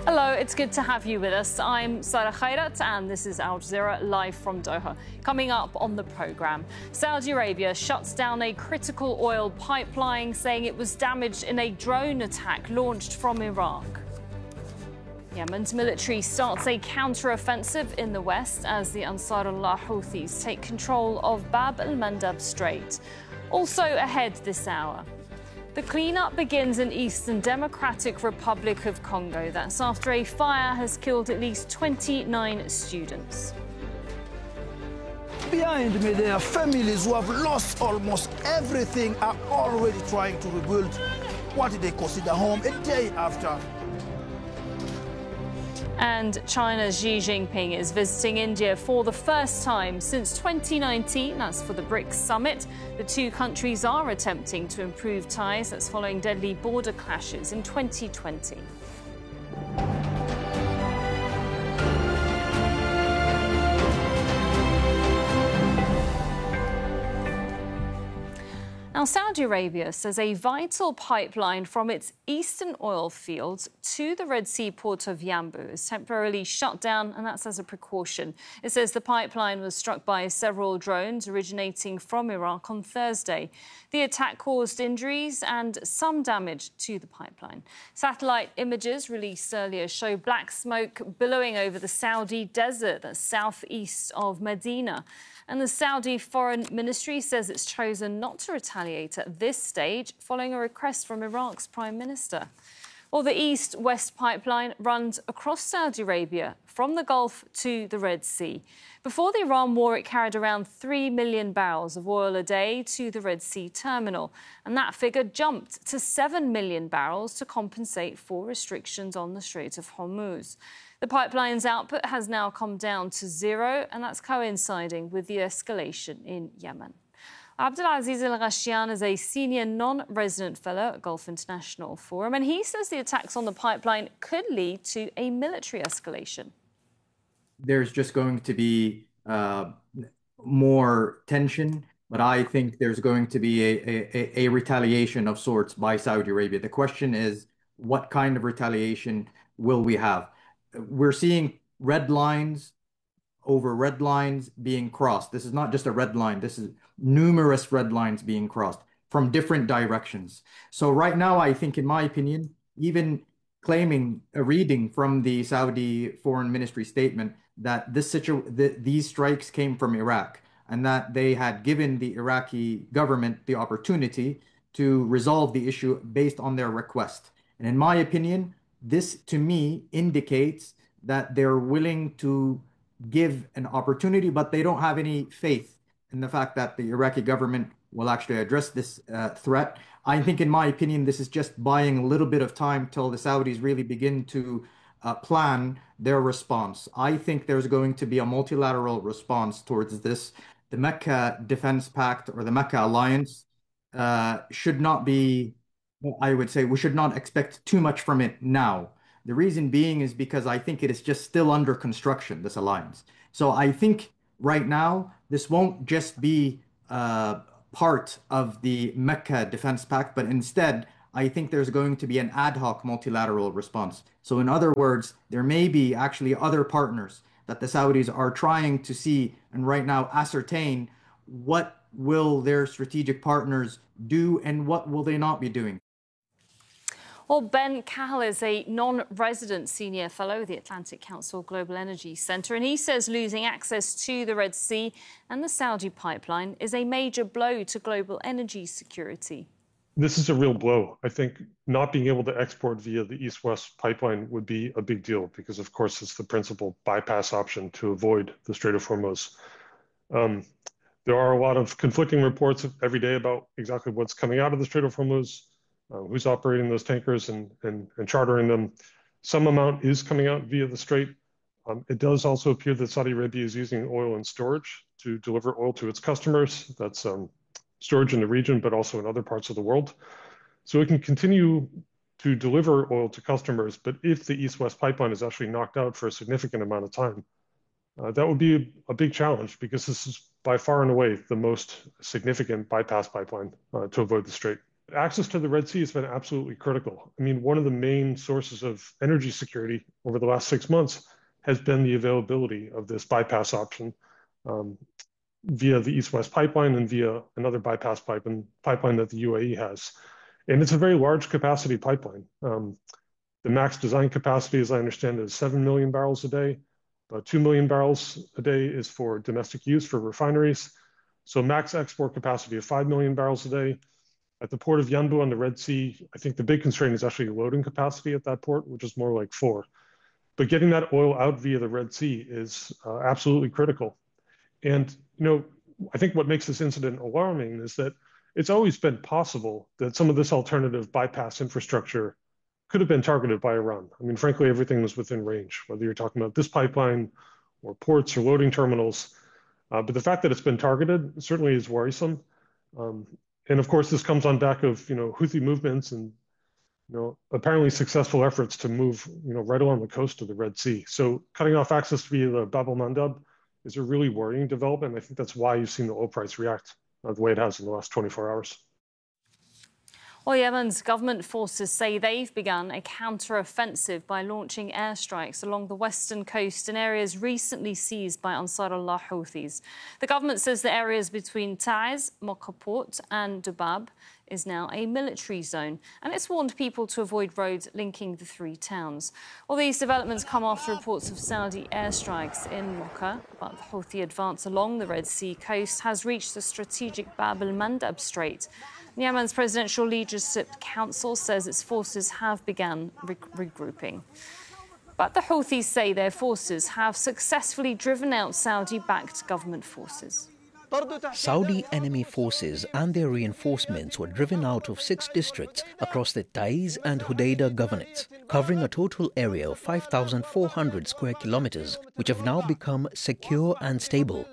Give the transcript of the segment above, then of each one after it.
Hello, it's good to have you with us. I'm Sarah Khairat and this is Al Jazeera live from Doha. Coming up on the programme, Saudi Arabia shuts down a critical oil pipeline, saying it was damaged in a drone attack launched from Iraq. Yemen's military starts a counter-offensive in the west as the Ansarullah Houthis take control of Bab el-Mandab Strait. Also ahead this hour, the cleanup begins in Eastern Democratic Republic of Congo. That's after a fire has killed at least 29 students. Behind me, there are families who have lost almost everything, are already trying to rebuild what they consider home a day after. And China's Xi Jinping is visiting India for the first time since 2019. That's for the BRICS summit. The two countries are attempting to improve ties. That's following deadly border clashes in 2020. Now, Saudi Arabia says a vital pipeline from its eastern oil fields to the Red Sea port of Yanbu is temporarily shut down, and that's as a precaution. It says the pipeline was struck by several drones originating from Iraq on Thursday. The attack caused injuries and some damage to the pipeline. Satellite images released earlier show black smoke billowing over the Saudi desert that's southeast of Medina. And the Saudi Foreign Ministry says it's chosen not to retaliate at this stage following a request from Iraq's Prime Minister. Well, the East-West pipeline runs across Saudi Arabia from the Gulf to the Red Sea. Before the Iran war, it carried around 3 million barrels of oil a day to the Red Sea terminal. And that figure jumped to 7 million barrels to compensate for restrictions on the Strait of Hormuz. The pipeline's output has now come down to zero, and that's coinciding with the escalation in Yemen. Abdulaziz Al-Ghashian is a senior non-resident fellow at Gulf International Forum, and he says the attacks on the pipeline could lead to a military escalation. There's just going to be more tension, but I think there's going to be a retaliation of sorts by Saudi Arabia. The question is, what kind of retaliation will we have? We're seeing red lines over red lines being crossed. This is not just a red line. This is numerous red lines being crossed from different directions. So right now, I think, in my opinion, even claiming a reading from the Saudi Foreign Ministry statement that these strikes came from Iraq and that they had given the Iraqi government the opportunity to resolve the issue based on their request. And in my opinion, this, to me, indicates that they're willing to give an opportunity, but they don't have any faith in the fact that the Iraqi government will actually address this threat. I think, in my opinion, this is just buying a little bit of time till the Saudis really begin to plan their response. I think there's going to be a multilateral response towards this. The Mecca Defense Pact, or the Mecca Alliance, should not be, I would say, we should not expect too much from it now. The reason being is because I think it is just still under construction, this alliance. So I think right now, this won't just be part of the Mecca Defense Pact, but instead, I think there's going to be an ad hoc multilateral response. So in other words, there may be actually other partners that the Saudis are trying to see and right now ascertain what will their strategic partners do and what will they not be doing. Well, Ben Cahill is a non-resident senior fellow at the Atlantic Council Global Energy Centre, and he says losing access to the Red Sea and the Saudi pipeline is a major blow to global energy security. This is a real blow. I think not being able to export via the East-West pipeline would be a big deal because, of course, it's the principal bypass option to avoid the Strait of Hormuz. There are a lot of conflicting reports every day about exactly what's coming out of the Strait of Hormuz. Who's operating those tankers and chartering them. Some amount is coming out via the Strait. It does also appear that Saudi Arabia is using oil in storage to deliver oil to its customers. That's storage in the region, but also in other parts of the world. So it can continue to deliver oil to customers, but if the East-West pipeline is actually knocked out for a significant amount of time, that would be a big challenge because this is by far and away the most significant bypass pipeline to avoid the Strait. Access to the Red Sea has been absolutely critical. I mean, one of the main sources of energy security over the last 6 months has been the availability of this bypass option via the East-West pipeline and via another bypass pipeline that the UAE has. And it's a very large capacity pipeline. The max design capacity, as I understand it, is 7 million barrels a day. About 2 million barrels a day is for domestic use for refineries. So max export capacity of 5 million barrels a day. At the port of Yanbu on the Red Sea, I think the big constraint is actually loading capacity at that port, which is more like 4. But getting that oil out via the Red Sea is absolutely critical. And, I think what makes this incident alarming is that it's always been possible that some of this alternative bypass infrastructure could have been targeted by Iran. I mean, frankly, everything was within range, whether you're talking about this pipeline or ports or loading terminals. But the fact that it's been targeted certainly is worrisome. And of course, this comes on back of Houthi movements and apparently successful efforts to move right along the coast of the Red Sea. So cutting off access via the Bab el-Mandab is a really worrying development. I think that's why you've seen the oil price react the way it has in the last 24 hours. Well, Yemen's government forces say they've begun a counter-offensive by launching airstrikes along the western coast in areas recently seized by Ansarullah Houthis. The government says the areas between Taiz, Mocha Port and Dubab is now a military zone, and it's warned people to avoid roads linking the 3 towns. Well, these developments come after reports of Saudi airstrikes in Mocha, but the Houthi advance along the Red Sea coast has reached the strategic Bab el-Mandab Strait. Yemen's Presidential Leadership Council says its forces have begun regrouping. But the Houthis say their forces have successfully driven out Saudi-backed government forces. Saudi enemy forces and their reinforcements were driven out of 6 districts across the Taiz and Hudaydah governorates, covering a total area of 5,400 square kilometers, which have now become secure and stable.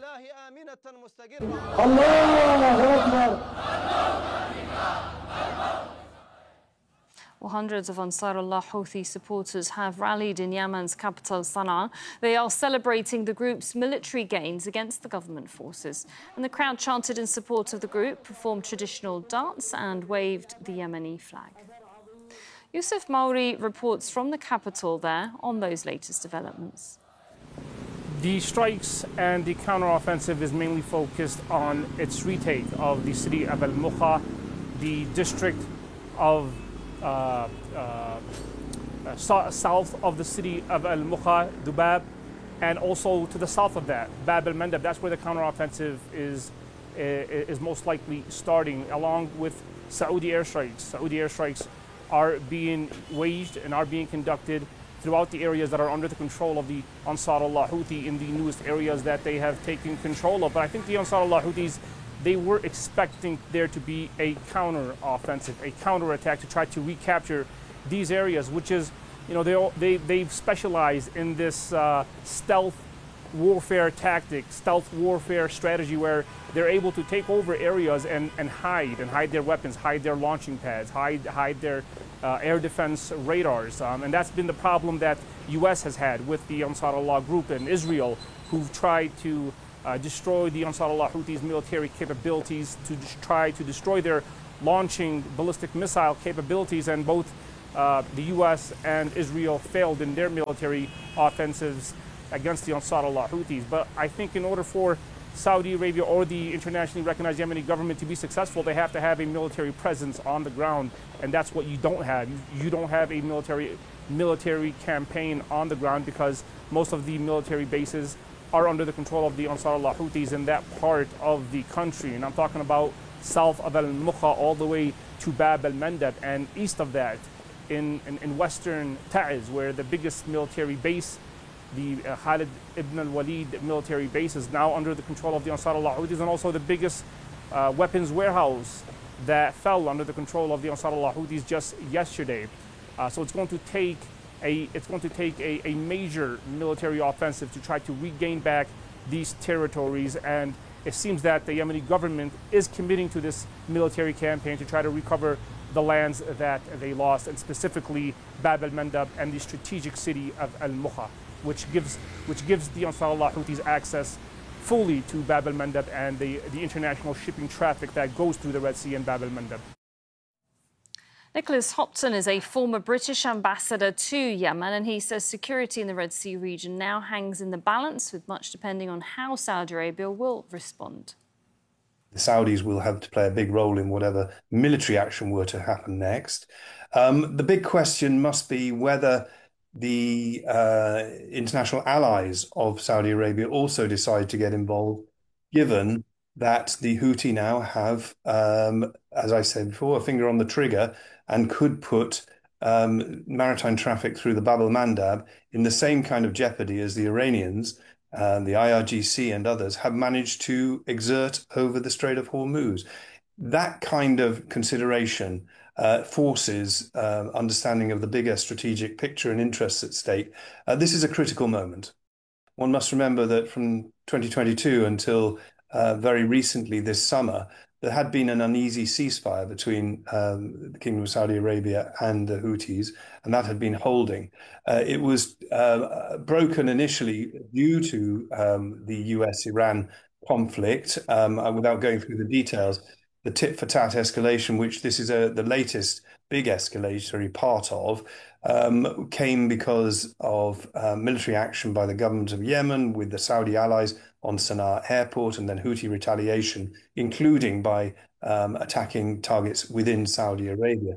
Well, hundreds of Ansarullah Houthi supporters have rallied in Yemen's capital, Sana'a. They are celebrating the group's military gains against the government forces. And the crowd chanted in support of the group, performed traditional dance and waved the Yemeni flag. Yusuf Mauri reports from the capital there on those latest developments. The strikes and the counteroffensive is mainly focused on its retake of the city of Al-Mukha, the district of south of the city of Al-Mukha, Dubab, and also to the south of that, Bab el-Mandab. That's where the counteroffensive is most likely starting, along with Saudi airstrikes. Saudi airstrikes are being waged and are being conducted throughout the areas that are under the control of the Ansarullah Houthi in the newest areas that they have taken control of. But I think the Ansarullah Houthis, they were expecting there to be a counter-offensive, a counter-attack to try to recapture these areas, which is, they've specialized in this stealth warfare tactic, stealth warfare strategy where they're able to take over areas and hide their weapons, hide their launching pads, hide their air defense radars. And that's been the problem that U.S. has had with the Ansarullah group in Israel, who've tried to destroy the Ansarullah Houthis' military capabilities, to try to destroy their launching ballistic missile capabilities, and both the U.S. and Israel failed in their military offensives against the Ansarullah Houthis. But I think in order for Saudi Arabia or the internationally recognized Yemeni government to be successful, they have to have a military presence on the ground, and that's what you don't have. You don't have a military campaign on the ground because most of the military bases are under the control of the Ansarullah Houthis in that part of the country. And I'm talking about south of Al-Mukha all the way to Bab el-Mandab, and east of that in western Taiz, where the biggest military base, the Khalid ibn al-Walid military base, is now under the control of the Ansarullah Houthis, and also the biggest weapons warehouse that fell under the control of the Ansarullah Houthis just yesterday. So it's going to take a major military offensive to try to regain back these territories, and it seems that the Yemeni government is committing to this military campaign to try to recover the lands that they lost, and specifically Bab el-Mandab and the strategic city of Al-Mukha, which gives the Ansarullah Houthis access fully to Bab el-Mandab and the international shipping traffic that goes through the Red Sea and Bab el-Mandab. Nicholas Hopton is a former British ambassador to Yemen, and he says security in the Red Sea region now hangs in the balance, with much depending on how Saudi Arabia will respond. The Saudis will have to play a big role in whatever military action were to happen next. The big question must be whether the international allies of Saudi Arabia also decide to get involved, given that the Houthi now have, as I said before, a finger on the trigger and could put maritime traffic through the Bab el-Mandab in the same kind of jeopardy as the Iranians, the IRGC and others have managed to exert over the Strait of Hormuz. That kind of consideration forces understanding of the bigger strategic picture and interests at stake. This is a critical moment. One must remember that from 2022 until very recently this summer, there had been an uneasy ceasefire between the Kingdom of Saudi Arabia and the Houthis, and that had been holding. It was broken initially due to the US-Iran conflict. Without going through the details, the tit-for-tat escalation, which this is the latest big escalatory part of, came because of military action by the government of Yemen with the Saudi allies on Sana'a airport, and then Houthi retaliation, including by attacking targets within Saudi Arabia.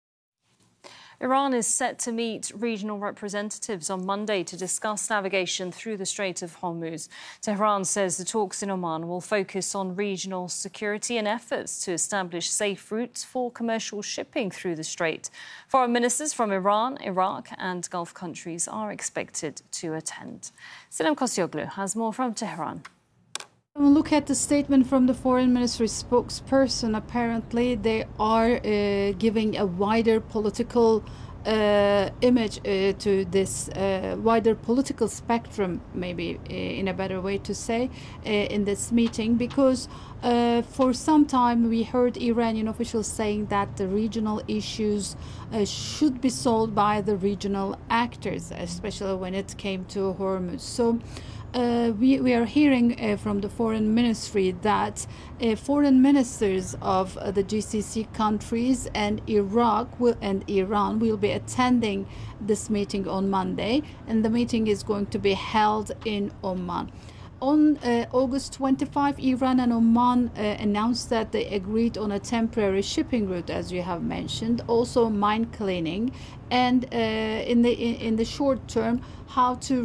Iran is set to meet regional representatives on Monday to discuss navigation through the Strait of Hormuz. Tehran says the talks in Oman will focus on regional security and efforts to establish safe routes for commercial shipping through the strait. Foreign ministers from Iran, Iraq and Gulf countries are expected to attend. Sinem Koscioglu has more from Tehran. Look at the statement from the foreign ministry spokesperson. Apparently, they are giving a wider political image to this wider political spectrum, maybe in a better way to say, in this meeting, because for some time we heard Iranian officials saying that the regional issues should be solved by the regional actors, especially when it came to Hormuz. So we are hearing from the foreign ministry that foreign ministers of the GCC countries and Iraq and Iran will be attending this meeting on Monday, and the meeting is going to be held in Oman. On August 25, Iran and Oman announced that they agreed on a temporary shipping route, as you have mentioned, also mine cleaning, and in the short term, how to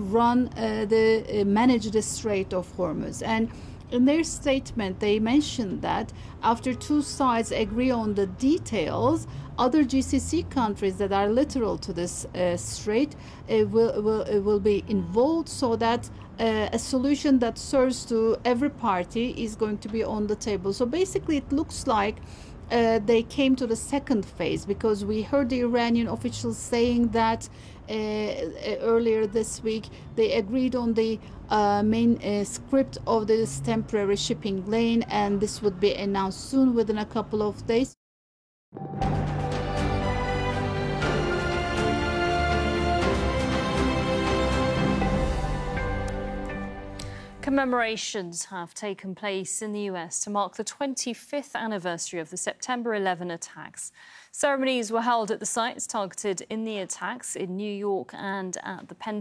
manage the Strait of Hormuz. And in their statement, they mentioned that after two sides agree on the details, other GCC countries that are littoral to this strait will be involved, so that a solution that serves to every party is going to be on the table. So basically, it looks like they came to the second phase, because we heard the Iranian officials saying that earlier this week they agreed on the main script of this temporary shipping lane, and this would be announced soon, within a couple of days. Commemorations have taken place in the US to mark the 25th anniversary of the September 11 attacks. Ceremonies were held at the sites targeted in the attacks in New York and at the Pentagon.